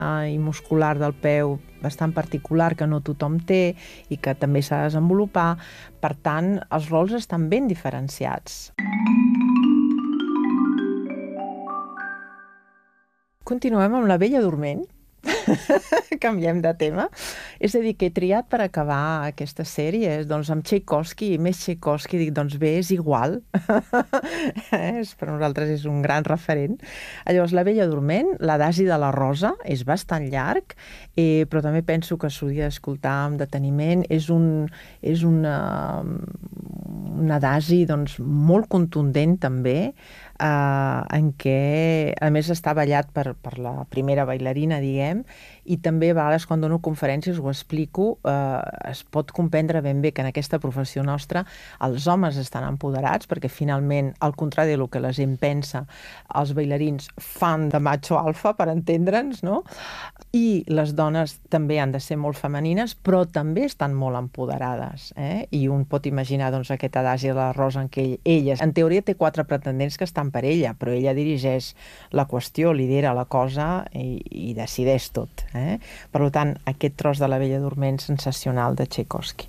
i muscular del peu bastant particular que no tothom té i que també s'ha de desenvolupar. Per tant, els rols estan ben diferenciats. Continuem amb La Bella Dorment. Canviem de tema. És a dir, que he triat per acabar aquesta sèrie, doncs amb Tchaikovsky, més Tchaikovsky, dic, doncs bé, és igual. Per nosaltres és un gran referent. Llavors, La Bella Dorment, l'adagi de la Rosa, és bastant llarg, però també penso que s'hauria d'escoltar amb deteniment. És un adagi doncs, molt contundent també, en què, a més, està ballat per la primera bailarina, diguem, i també a vegades quan dono conferències ho explico, es pot comprendre ben bé que en aquesta professió nostra els homes estan empoderats perquè finalment, al contrari del que la gent pensa, els bailarins fan de macho alfa, per entendre'ns, no? I les dones també han de ser molt femenines, però també estan molt empoderades, I un pot imaginar doncs, aquest adagi de la Rosa en què ella, en teoria, té 4 pretendents que estan per ella, però ella dirigeix la qüestió, lidera la cosa i decideix tot. Per tant, aquest tros de La Bella Dorment sensacional de Tchaikovsky.